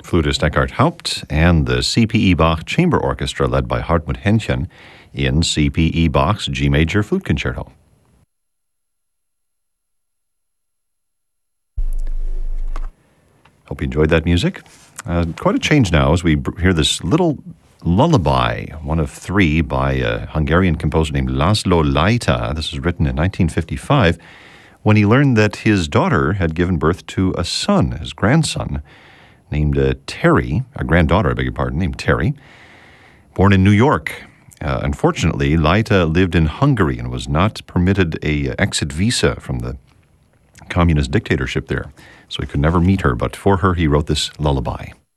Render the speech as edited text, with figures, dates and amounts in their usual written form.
flutist Eckhard Haupt and the C.P.E. Bach Chamber Orchestra led by Hartmut Henchen in C.P.E. Bach's G Major Flute Concerto. Hope you enjoyed that music. Quite a change now as we hear this little lullaby, one of three by a Hungarian composer named Laszlo Lajta. This was written in 1955 when he learned that his daughter had given birth to a son, his grandson, named Terry, a granddaughter, I beg your pardon, named Terry, born in New York. Unfortunately, Lajta lived in Hungary and was not permitted a exit visa from the communist dictatorship there, so he could never meet her, but for her he wrote this lullaby.